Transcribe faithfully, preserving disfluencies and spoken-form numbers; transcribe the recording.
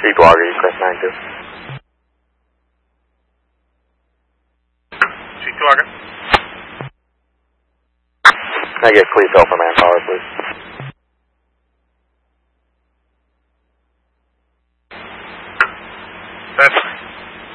Street Walker, you press nine two. Street Walker. Can I get police help for manpower, please? That's